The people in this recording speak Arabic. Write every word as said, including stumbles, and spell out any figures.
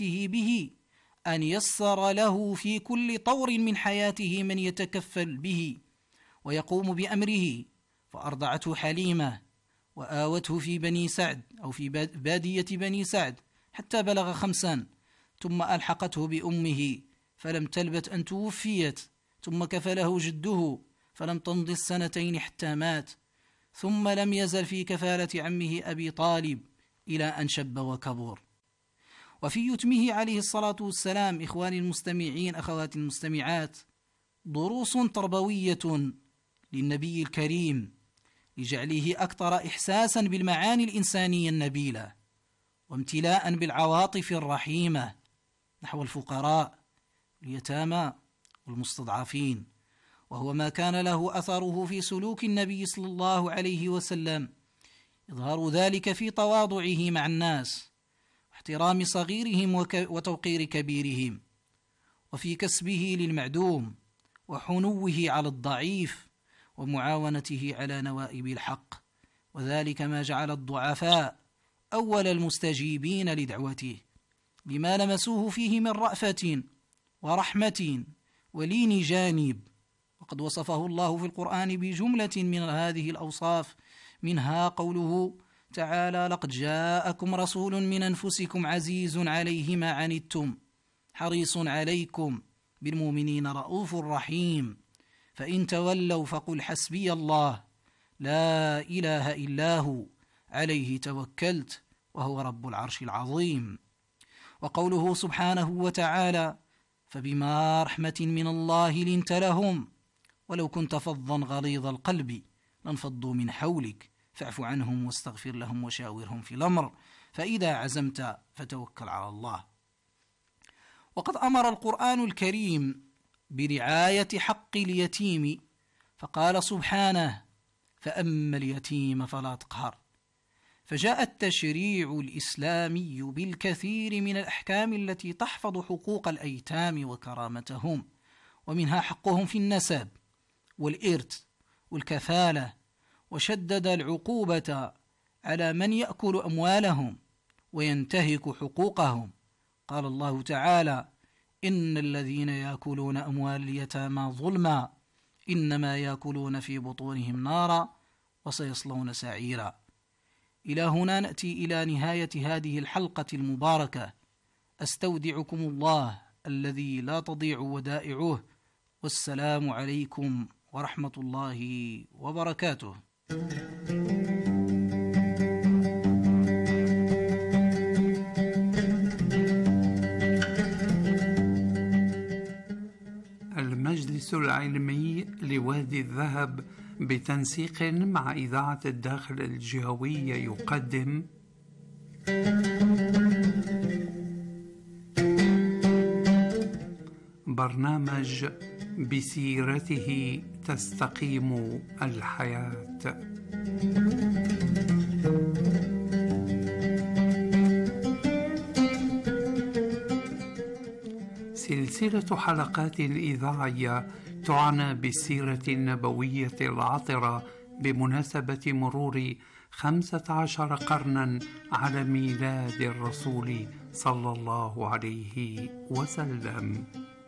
به أن يسر له في كل طور من حياته من يتكفل به ويقوم بأمره، فأرضعته حليمة وآوته في بني سعد أو في بادية بني سعد حتى بلغ خمسا، ثم ألحقته بأمه فلم تلبث أن توفيت، ثم كفله جده فلم تمض السنتين حتى مات، ثم لم يزل في كفالة عمه أبي طالب إلى أن شب وكبر. وفي يتمه عليه الصلاة والسلام إخواني المستمعين أخواتي المستمعات دروس تربوية للنبي الكريم لجعله أكثر إحساسا بالمعاني الإنسانية النبيلة وامتلاء بالعواطف الرحيمة نحو الفقراء اليتامى والمستضعفين، وهو ما كان له أثره في سلوك النبي صلى الله عليه وسلم، يظهر ذلك في تواضعه مع الناس واحترام صغيرهم وتوقير كبيرهم، وفي كسبه للمعدوم وحنوه على الضعيف ومعاونته على نوائب الحق، وذلك ما جعل الضعفاء أول المستجيبين لدعوته لما لمسوه فيه من رأفة ورحمة ولين جانب. وقد وصفه الله في القرآن بجملة من هذه الأوصاف، منها قوله تعالى: لقد جاءكم رسول من أنفسكم عزيز عليه ما عنتم حريص عليكم بالمؤمنين رؤوف رحيم، فإن تولوا فقل حسبي الله لا إله إلا هو عليه توكلت وهو رب العرش العظيم. وقوله سبحانه وتعالى: فبما رحمة من الله لنت لهم ولو كنت فظا غليظ القلب لانفضوا من حولك فاعف عنهم واستغفر لهم وشاورهم في الأمر فإذا عزمت فتوكل على الله. وقد أمر القرآن الكريم برعاية حق اليتيم، فقال سبحانه: فأما اليتيم فلا تقهر. فجاء التشريع الإسلامي بالكثير من الأحكام التي تحفظ حقوق الأيتام وكرامتهم، ومنها حقهم في النسب والإرث والكفالة، وشدد العقوبة على من يأكل أموالهم وينتهك حقوقهم. قال الله تعالى: إن الذين يأكلون أموال اليتامى ظلما إنما يأكلون في بطونهم نارا وسيصلون سعيرا. إلى هنا نأتي إلى نهاية هذه الحلقة المباركة، أستودعكم الله الذي لا تضيع ودائعه، والسلام عليكم ورحمة الله وبركاته. المجلس العلمي لوادي الذهب بتنسيق مع إذاعة الداخل الجهوية يقدم برنامج بسيرته تستقيم الحياة. سلسلة حلقات إذاعية تعنى بالسيرة النبوية العطرة بمناسبة مرور خمسة عشر قرنا على ميلاد الرسول صلى الله عليه وسلم.